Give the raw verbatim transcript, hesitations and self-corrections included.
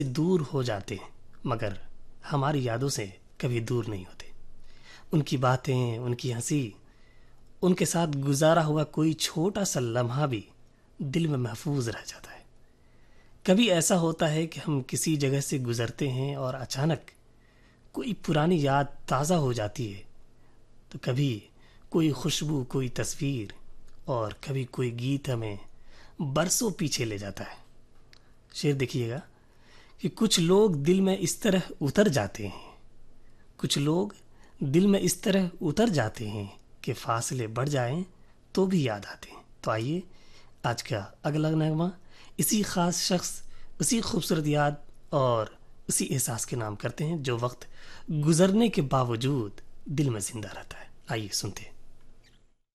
दूर हो जाते हैं मगर हमारी यादों से कभी दूर नहीं होते। उनकी बातें, उनकी हंसी, उनके साथ गुजारा हुआ कोई छोटा सा लम्हा भी दिल में महफूज रह जाता है। कभी ऐसा होता है कि हम किसी जगह से गुजरते हैं और अचानक कोई पुरानी याद ताज़ा हो जाती है, तो कभी कोई खुशबू, कोई तस्वीर और कभी कोई गीत हमें बरसों पीछे ले जाता है। शेर देखिएगा कि कुछ लोग दिल में इस तरह उतर जाते हैं कुछ लोग दिल में इस तरह उतर जाते हैं कि फासले बढ़ जाएं तो भी याद आते हैं। तो आइए आज का अगला नगमा इसी खास शख्स, उसी खूबसूरत याद और उसी एहसास के नाम करते हैं जो वक्त गुजरने के बावजूद दिल में जिंदा रहता है। आइए सुनते हैं।